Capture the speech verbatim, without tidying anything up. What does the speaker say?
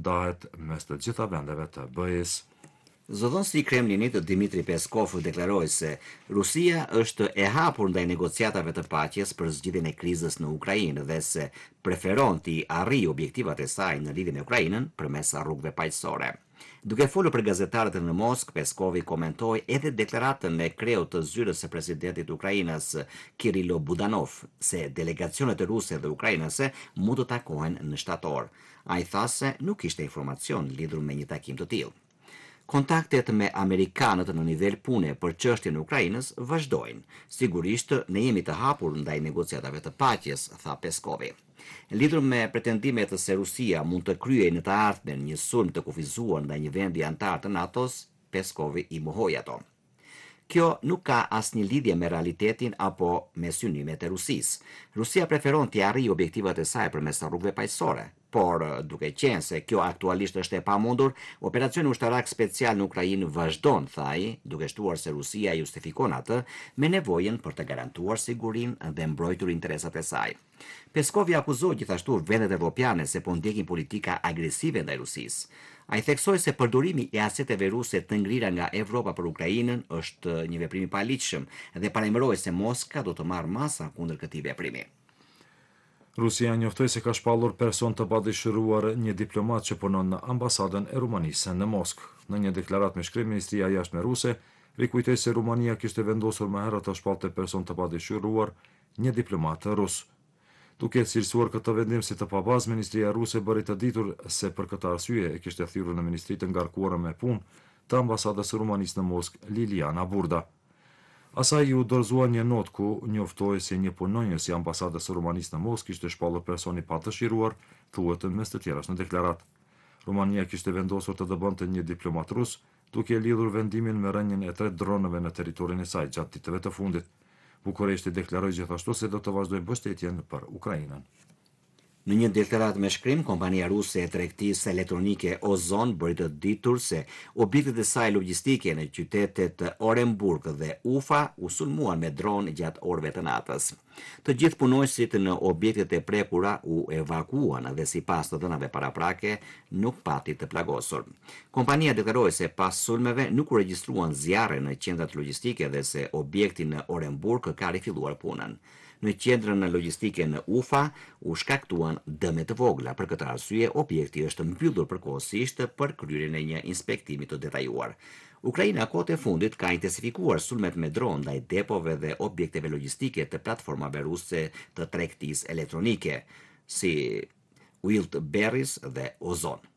ndahet mes të gjitha vendeve të B E-s. Zëdhënësi i Kremlinit Dmitri Peskov deklaroi se Rusia është e hapur ndaj negociatave të paqes për zgjidhjen e krizës në Ukrainë dhe se preferon të arrijë objektivat e saj në lidhje me Ukrainën përmes rrugëve paqësore. Duke folur për gazetarët në Moskë, Peskovi komentoi edhe deklaratën e kreut të zyrës së presidentit të Ukrainës Kirilo Budanov se delegacionet ruse dhe ukrainase mund të takohen në shtator. Ai tha se nuk kishte informacion lidhur me një takim të tillë. Kontaktet me amerikanët në nivel pune për çështjen e Ukrainës vazhdojnë. Sigurisht ne jemi të hapur ndaj negociatave të paqes, tha Peskovi. Lidhur me pretendimet se Rusia mund të kryejë në të ardhmen një sulm të kufizuar ndaj një vendi antar të NATO-s, Peskovi i mohoi ato. Kjo nuk ka asnjë lidhje me realitetin apo me synimet e Rusisë. Rusia preferon të arrijë objektivat e saj përmes rrugëve paqësore, por duke qenë se kjo aktualisht është e pamundur, operacioni ushtarak special në Ukrainë vazhdon, tha ai, duke shtuar se Rusia justifikon atë me nevojën për të garantuar sigurinë dhe mbrojtur interesat e saj. Peskovi akuzoi gjithashtu vendet evropiane se po ndjekin politika agresive ndaj Rusisë. Ai theksoi se përdorimi i aseteve ruse të ngrira nga Evropa për Ukrainën është një veprim i paligjshëm dhe paremëroi se Moska do të marrë masa kundër këtij veprimi. Rusia njoftoi se ka shpallur person të padëshiruar një diplomat që punon në ambasadën e Rumanisë në Moskë. Në një deklaratë me shkrim, Ministria e Jashtme ruse rikujtoi se Rumania kishte vendosur më herët të shpallte person të padëshiruar një diplomat rus. Duke cilësuar këtë vendim si të pabazë, Ministria ruse bëri të ditur se për këtë arsye e kishte thirrur në ministri të ngarkuara me punë të ambasadës së Rumanisë në Moskë, Liliana Burda. Asaj u dorëzua një notë ku njoftoi se një punonjës i ambasadës së Rumanisë në Moskë kishte shpallur person i padëshiruar, thuhet mes të tjerash në deklaratë. Rumania kishte vendosur të dëbonte një diplomat rus, duke lidhur vendimin me rënien e tre dronëve në territorin e saj gjatë ditëve të fundit. Bukureshti deklaroi gjithashtu se do të vazhdojë mbështetjen për Ukrainën. Në një deklaratë me shkrim, kompania ruse e tregtisë elektronike Ozon bëri të ditur se objektet e saj logjistike në qytetet Orenburg dhe Ufa u sulmuan me dron gjatë orëve të natës. Të gjithë punojësit në objektet e prekura u evakuan dhe sipas të dhënave paraprake nuk pati të plagosur. Kompania deklaroi se pas sulmeve nuk u regjistruan zjarre në qendrat logjistike dhe se objekti në Orenburg ka rifilluar punën. Në qendrën logjistike në Ufa u shkaktuan dëme të vogla. Për këtë arsye, objekti është mbyllur përkohësisht për kryerjen e një inspektimi të detajuar. Ukraina kohët e fundit ka intensifikuar sulmet me dron ndaj depove dhe objekteve logjistike të platformave ruse të tregtisë elektronike, si Wildberries dhe Ozon.